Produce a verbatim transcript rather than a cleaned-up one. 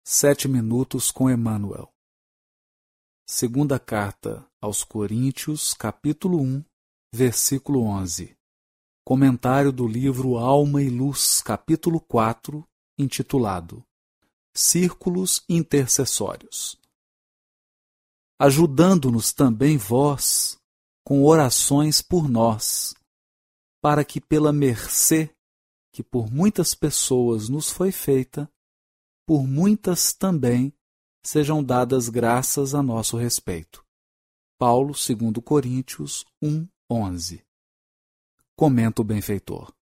Sete minutos com Emmanuel. Segunda carta aos Coríntios, capítulo um, versículo onze. Comentário do livro Alma e Luz, capítulo quatro, intitulado Círculos Intercessórios. Ajudando-nos também vós com orações por nós, para que pela mercê que por muitas pessoas nos foi feita, por muitas também sejam dadas graças a nosso respeito. Paulo, segundo Coríntios um, onze. Comenta o benfeitor.